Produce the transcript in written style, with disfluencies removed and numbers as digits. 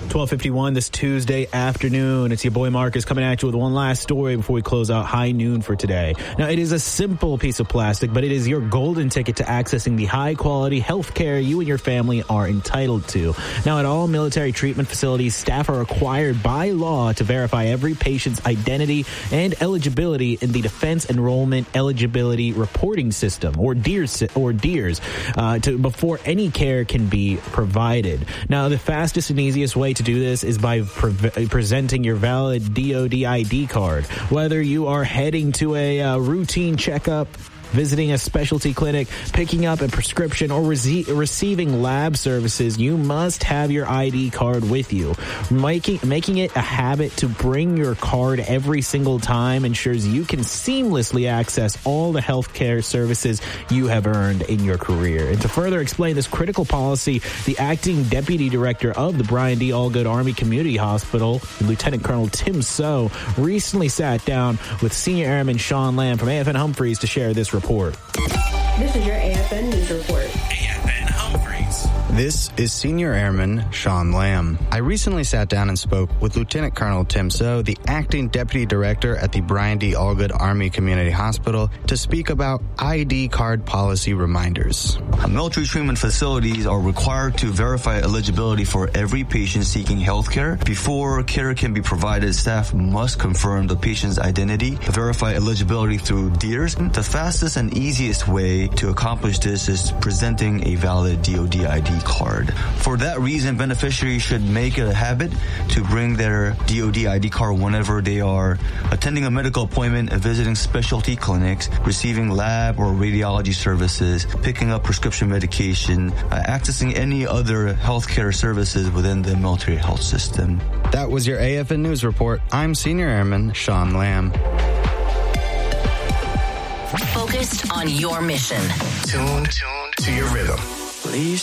12:51 this Tuesday afternoon. It's your boy Marcus coming at you with one last story before we close out high noon for today. Now, it is a simple piece of plastic, but it is your golden ticket to accessing the high-quality health care you and your family are entitled to. Now, at all military treatment facilities, staff are required by law to verify every patient's identity and eligibility in the Defense Enrollment Eligibility Reporting System, or DEERS, before any care can be provided. Now, the fastest and easiest way to do this is by presenting your valid DoD ID card. Whether you are heading to a routine checkup, visiting a specialty clinic, picking up a prescription, or receiving lab services, you must have your ID card with you. Making it a habit to bring your card every single time ensures you can seamlessly access all the healthcare services you have earned in your career. And to further explain this critical policy, the acting deputy director of the Brian D. Allgood Army Community Hospital, Lieutenant Colonel Tim So, recently sat down with Senior Airman Sean Lamb from AFN Humphreys to share this report. This is your AFN News Report. AFN Humphreys. This is Senior Airman Sean Lamb. I recently sat down and spoke with Lieutenant Colonel Tim So, the acting deputy director at the Brian D. Allgood Army Community Hospital, to speak about ID card policy reminders. Military treatment facilities are required to verify eligibility for every patient seeking health care. Before care can be provided, staff must confirm the patient's identity, verify eligibility through DEERS. The fastest and easiest way to accomplish this is presenting a valid DoD ID card. For that reason, beneficiaries should make it a habit to bring their DoD ID card whenever they are attending a medical appointment, visiting specialty clinics, receiving lab or radiology services, picking up prescription medication, accessing any other healthcare services within the military health system. That was your AFN News Report. I'm Senior Airman Sean Lamb. Focused on your mission. Tuned to your rhythm. Please